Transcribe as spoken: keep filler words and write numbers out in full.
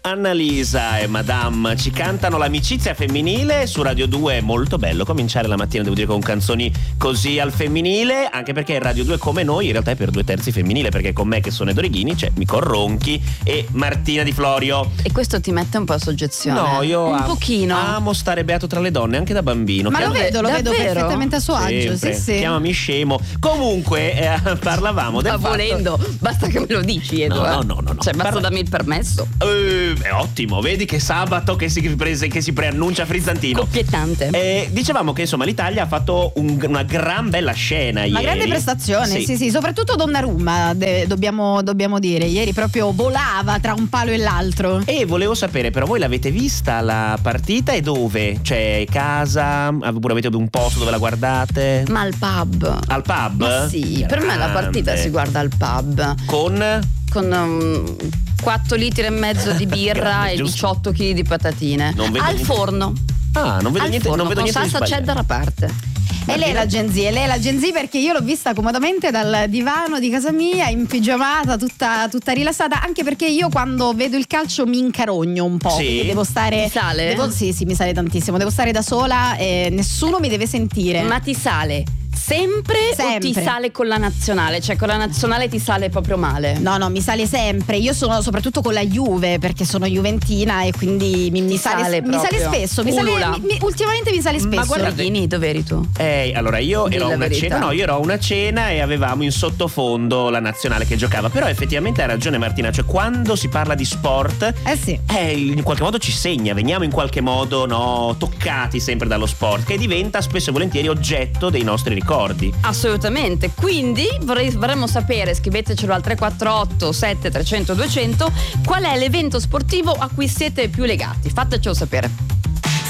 Annalisa e Madame ci cantano l'amicizia femminile su Radio due. È molto bello cominciare la mattina, devo dire, con canzoni così al femminile, anche perché Radio due, come noi, in realtà è per due terzi femminile, perché con me che sono Edo Reghini c'è Micol Ronchi e Martina Di Florio. E questo ti mette un po' a soggezione? No, io un amo, pochino amo stare beato tra le donne, anche da bambino. Ma Chiam- lo vedo, lo vedo Davvero? perfettamente a suo agio. Sì, sì. Chiamami scemo. Comunque eh, parlavamo del Ma fatto... volendo, basta che me lo dici, Edo. No, eh. no, no, no, no. Cioè, basta Parla- darmi il permesso. Eh, è ottimo, vedi che sabato che si, prese, che si preannuncia frizzantino. Copiettante. Eh, dicevamo che insomma l'Italia ha fatto un- una gran bella scena Una ieri. grande prestazione, sì, sì, soprattutto Donnarumma, de- dobbiamo, dobbiamo dire. Ieri proprio volava tra un palo e l'altro. E volevo sapere, però, voi l'avete vista la partita e dove? Cioè, casa? Oppure avete un posto dove la guardate? Ma al pub. Al pub? Ma sì, per me la partita Grande. si guarda al pub. Con? Con um, quattro litri e mezzo di birra Grande, e giusto. diciotto chili di patatine. Non vedo al niente- forno. Ah, non vedo al niente, forno, non vedo con niente di salsa sbagliato. cheddar a parte. E lei è la Gen Z, e lei è la Gen Z perché io l'ho vista comodamente dal divano di casa mia, in pigiamata, tutta, tutta rilassata, anche perché io quando vedo il calcio mi incarogno un po', Sì? quindi devo stare... Ti sale? Devo, sì, sì, mi sale tantissimo, devo stare da sola e nessuno mi deve sentire. Ma ti sale sempre, Sempre. o ti sale con la nazionale? Cioè con la nazionale ti sale proprio male? No, no, mi sale sempre. Io sono soprattutto con la Juve perché sono juventina e quindi mi, mi, Ti sale, sale mi sale proprio. spesso. Mi sale, Ulula. mi- mi- ultimamente mi sale spesso. Ma guarda- Reghini, dove eri tu? Eh, allora io Dì ero a la una verità. cena, no, io ero a una cena e avevamo in sottofondo la nazionale che giocava. Però effettivamente hai ragione Martina, cioè quando si parla di sport, Eh sì. eh, in qualche modo ci segna, veniamo in qualche modo, no, toccati sempre dallo sport, che diventa spesso e volentieri oggetto dei nostri ricordi. Assolutamente. Quindi vorrei, vorremmo sapere, scrivetecelo al tre quattro otto sette tre zero zero due zero zero, qual è l'evento sportivo a cui siete più legati. Fatecelo sapere.